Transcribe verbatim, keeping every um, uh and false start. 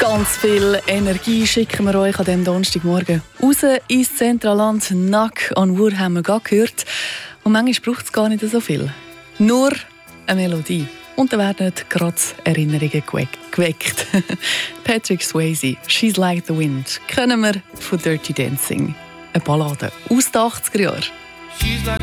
Ganz viel Energie schicken wir euch an diesem Donnerstagmorgen raus ins Zentralland. Knock on Wood haben wir gerade gehört. Und manchmal braucht es gar nicht so viel. Nur eine Melodie. Und dann werden gerade Erinnerungen geweckt. Patrick Swayze, «She's Like the Wind», kennen wir von «Dirty Dancing». Eine Ballade aus den achtziger Jahren.